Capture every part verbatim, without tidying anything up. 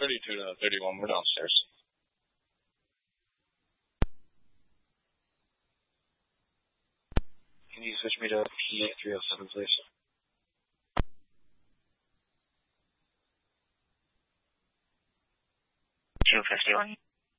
thirty-two to thirty-one, we're downstairs. Can you switch me to P A three oh seven, please? two fifty-one.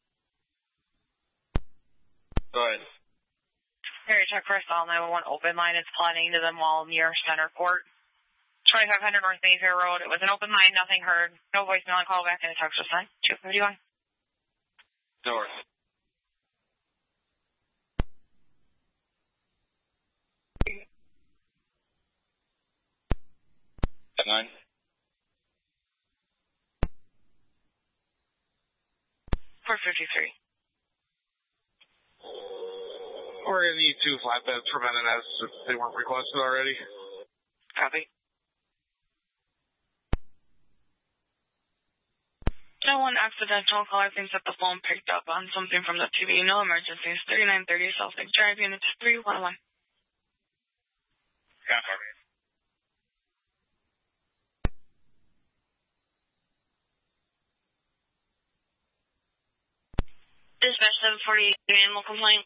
Go ahead. Harry, check first all nine one one open line. It's plotting to the mall near Center Court. twenty-five hundred North Mayfair Road. It was an open line, nothing heard. No voicemail, call back, and a text was sent. two fifty-one. North. Nine. four fifty-three. We're going to need two flatbeds from N N S if they weren't requested already. Copy. No one accidental call. I think that the phone picked up on something from the T V. No emergencies. thirty-nine thirty South Lake Drive, Unit three one one. Copy. Dispatch seven forty-eight, animal complaint.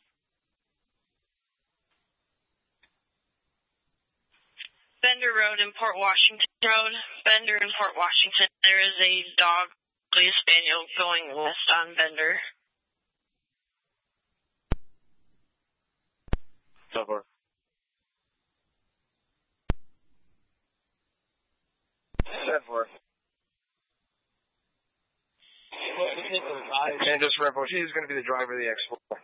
Bender Road in Port Washington Road. Bender in Port Washington. There is a dog, police spaniel, going west on Bender. So far. Set for. And just remember, she's going to be the driver of the X four.